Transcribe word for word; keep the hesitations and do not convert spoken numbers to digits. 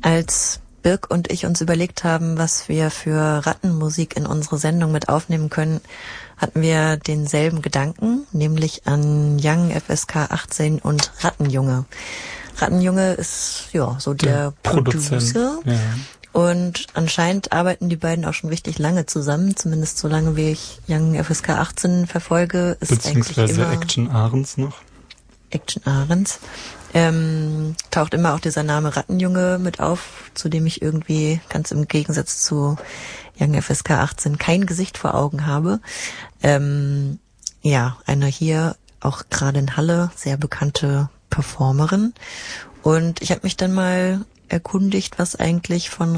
Als Birk und ich uns überlegt haben, was wir für Rattenmusik in unsere Sendung mit aufnehmen können, hatten wir denselben Gedanken, nämlich an Young F S K achtzehn und Rattenjunge. Rattenjunge ist ja so der, der Producer. Ja. Und anscheinend arbeiten die beiden auch schon richtig lange zusammen, zumindest so lange wie ich Young F S K achtzehn verfolge. Ist Beziehungsweise immer Action Ahrens noch. Action Ahrens. Ähm, taucht immer auch dieser Name Rattenjunge mit auf, zu dem ich irgendwie ganz im Gegensatz zu Young F S K achtzehn kein Gesicht vor Augen habe. Ähm, ja, eine hier auch gerade in Halle sehr bekannte Performerin. Und ich habe mich dann mal erkundigt, was eigentlich von